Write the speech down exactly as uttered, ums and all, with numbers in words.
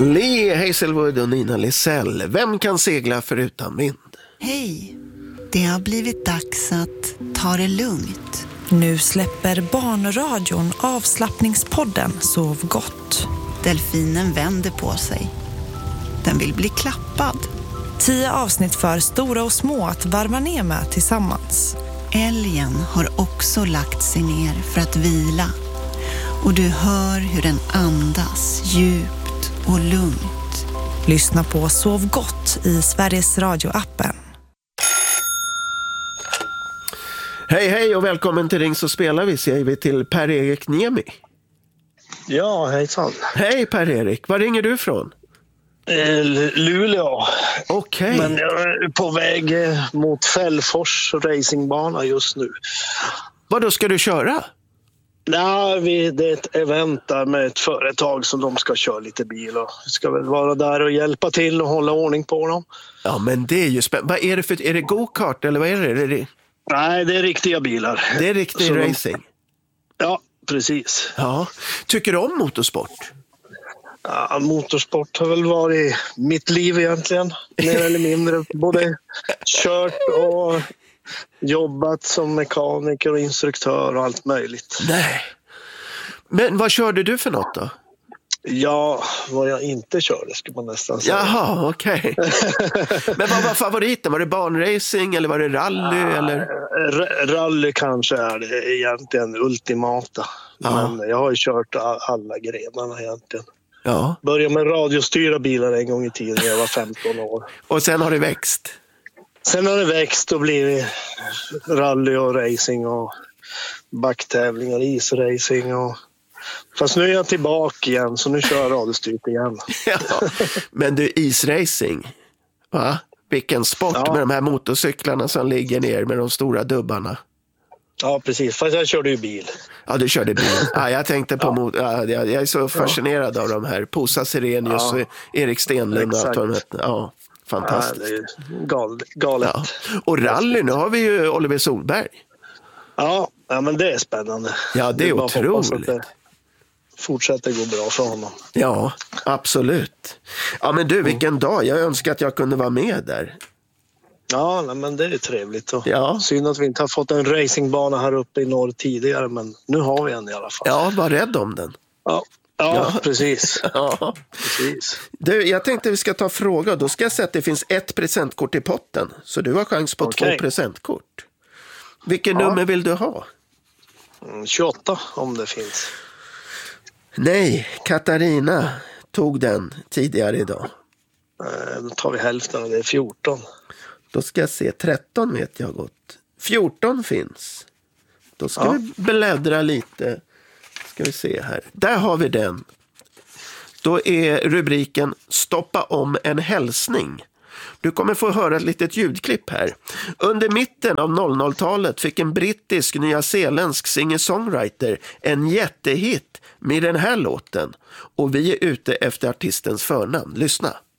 Lee Hazelwood och Nina Lisell. Vem kan segla förutan vind? Hej, det har blivit dags att ta det lugnt. Nu släpper barnradion avslappningspodden Sov gott. Delfinen vänder på sig. Den vill bli klappad. Tio avsnitt för stora och små att varva ner med tillsammans. Älgen har också lagt sig ner för att vila. Och du hör hur den andas djupt och lugnt. Lyssna på Sov gott i Sveriges Radio-appen. Hej hej och välkommen till Ring så spelar vi, säger vi till Per-Erik Niemi. Ja, hejsan. Hej Per-Erik, var ringer du från? Eh, Luleå. Okej. Men jag är på väg mot Fällfors racingbana just nu. Vad då ska du köra? Nej, vi, det är ett event där med ett företag som de ska köra lite bil och ska väl vara där och hjälpa till och hålla ordning på dem. Ja, men det är ju spännande. Vad är det för, är det go-kart eller vad är det? Är det... Nej, det är riktiga bilar. Det är riktig Så racing? De... Ja, precis. Ja. Tycker du om motorsport? Ja, motorsport har väl varit mitt liv egentligen, mer eller mindre. Både kört och jobbat som mekaniker och instruktör och allt möjligt. Nej. Men vad körde du för något då? Ja, vad jag inte körde skulle man nästan säga. Jaha, okej. Okay. Men vad var favoriten? Var det barnracing eller var det rally? Ja, eller? R- rally kanske är det egentligen ultimata. Ja. Men jag har ju kört alla grenarna egentligen. Ja. Började med radiostyra bilar en gång i tiden när jag var femton år. Och sen har det växt? Sen har det växt och blivit rally och racing och backtävlingar, isracing och... Fast nu är jag tillbaka igen, så nu kör jag radiostyrt igen. Ja, men du, isracing, va? Vilken sport, ja. Med de här motorcyklarna som ligger ner med de stora dubbarna. Ja, precis. Fast jag körde ju bil. Ja, du körde bil. Ja, jag tänkte på... Ja. Mot... Ja, jag är så fascinerad ja. Av de här. Posa Sirenius ja. Och Erik Stenlund. Och de här. Ja, fantastiskt. Ja, det är gal- galet. Ja. Och rally, nu har vi ju Oliver Solberg. Ja, ja, men det är spännande. Ja, det är, det är otroligt. Fortsätter gå bra för honom. Ja, absolut. Ja, men du, vilken mm. dag. Jag önskar att jag kunde vara med där. Ja, nej, men det är trevligt. Och ja. Synd att vi inte har fått en racingbana här uppe i norr tidigare, men nu har vi en i alla fall. Ja, var rädd om den. Ja, ja, ja. Precis. ja. precis. Du, jag tänkte vi ska ta fråga. Då ska jag säga att det finns ett presentkort i potten. Så du har chans på okay. två presentkort. Vilken ja. Nummer vill du ha? Mm, tjugoåtta om det finns. Nej, Katarina tog den tidigare idag. Då tar vi hälften, det är fjorton. Då ska jag se, tretton vet jag gott. fjorton finns. Då ska ja. vi bläddra lite. Ska vi se här. Där har vi den. Då är rubriken Stoppa om en hälsning. Du kommer få höra ett litet ljudklipp här. Under mitten av noll noll-talet fick en brittisk nyzeeländsk singer-songwriter en jättehit med den här låten. Och vi är ute efter artistens förnamn. Lyssna.